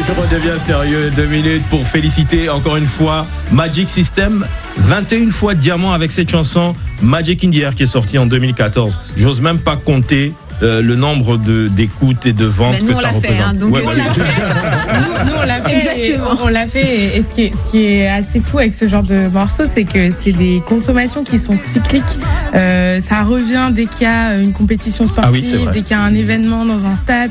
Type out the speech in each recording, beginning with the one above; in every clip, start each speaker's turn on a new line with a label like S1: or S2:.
S1: On redevient sérieux, 2 minutes pour féliciter encore une fois Magic System, 21 fois diamant avec cette chanson Magic in the Air qui est sortie en 2014. J'ose même pas compter le nombre d'écoutes et de ventes que ça représente.
S2: Nous, on l'a fait.
S3: Exactement.
S2: On l'a fait. Et ce qui est assez fou avec ce genre de morceaux, c'est que c'est des consommations qui sont cycliques. Ça revient dès qu'il y a une compétition sportive, dès qu'il y a un événement dans un stade.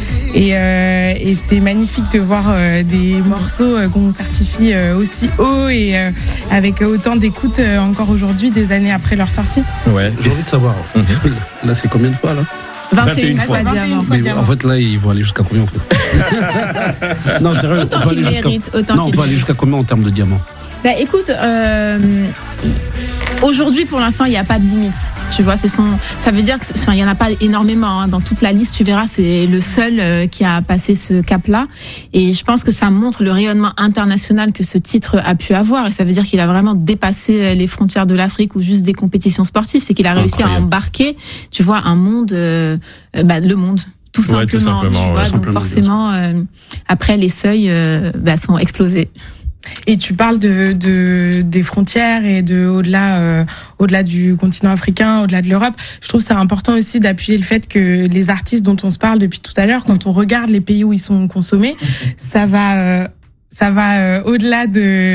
S2: Et c'est magnifique de voir des morceaux qu'on certifie aussi haut et avec autant d'écoutes encore aujourd'hui, des années après leur sortie.
S4: Ouais. J'ai envie de savoir. Là, c'est combien de fois là?
S2: 21 fois.
S4: En fait, là, ils vont aller jusqu'à combien en fait? Non, sérieux.
S3: Autant qu'ils méritent.
S4: On peut aller jusqu'à combien en termes de diamants?
S3: Bah écoute, aujourd'hui pour l'instant il n'y a pas de limite. Tu vois, ça veut dire qu'il y en a pas énormément. Hein. Dans toute la liste, tu verras, c'est le seul qui a passé ce cap-là. Et je pense que ça montre le rayonnement international que ce titre a pu avoir. Et ça veut dire qu'il a vraiment dépassé les frontières de l'Afrique ou juste des compétitions sportives. C'est qu'il a réussi à embarquer, tu vois, un monde, le monde. Tout simplement, tu vois. Donc forcément, après les seuils sont explosés.
S2: Et tu parles des frontières et de au-delà du continent africain, au-delà de l'Europe. Je trouve ça important aussi d'appuyer le fait que les artistes dont on se parle depuis tout à l'heure, quand on regarde les pays où ils sont consommés, ça va au-delà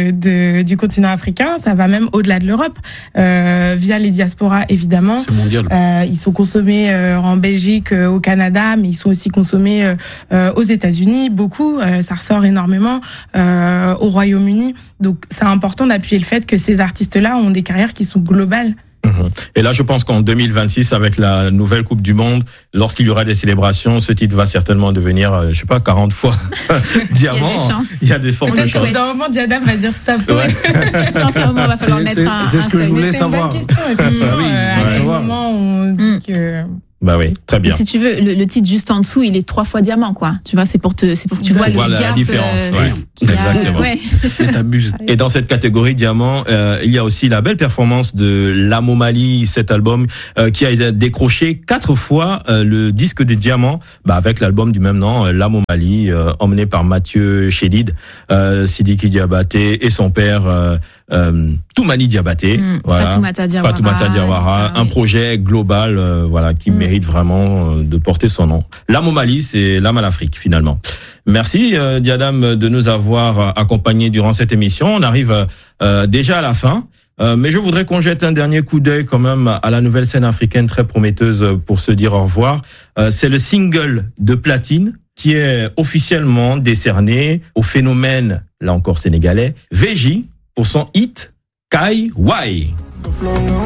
S2: du continent africain, ça va même au-delà de l'Europe, via les diasporas évidemment.
S4: C'est mondial.
S2: Ils sont consommés en Belgique, au Canada, mais ils sont aussi consommés aux États-Unis, beaucoup. Ça ressort énormément au Royaume-Uni. Donc c'est important d'appuyer le fait que ces artistes-là ont des carrières qui sont globales.
S1: Et là, je pense qu'en 2026, avec la nouvelle Coupe du Monde, lorsqu'il y aura des célébrations, ce titre va certainement devenir, 40 fois diamant.
S3: Il y a
S1: des fortes chances.
S2: Peut-être qu'au moment, Diadam va dire stop.
S1: Ouais.
S3: Je pense qu'à un moment, il va falloir mettre un.
S4: C'est ce que je voulais savoir.
S2: C'est une bonne question. À quel moment on dit que...
S1: Bah oui, très bien.
S3: Et si tu veux, le titre juste en dessous, il est 3 fois diamant, quoi. Tu vois, c'est pour que tu vois le gap.
S1: La différence, exactement.
S3: Ouais.
S4: Et t'abuses.
S1: Et dans cette catégorie diamant, il y a aussi la belle performance de Lamo Mali, cet album, qui a décroché 4 fois le disque de diamant, avec l'album du même nom, Lamo Mali, emmené par Mathieu Chédid, Sidiki Diabaté et son père, Toumani Diabaté.
S3: Fatoumata Diawara.
S1: Un projet global, qui mérite vraiment de porter son nom. L'âme au Mali, c'est l'âme à l'Afrique, finalement. Merci, Diadam, de nous avoir accompagnés durant cette émission. On arrive déjà à la fin. Mais je voudrais qu'on jette un dernier coup d'œil quand même à la nouvelle scène africaine très prometteuse pour se dire au revoir. C'est le single de platine qui est officiellement décerné au phénomène, là encore sénégalais, VJ, pour son hit Kai Wai.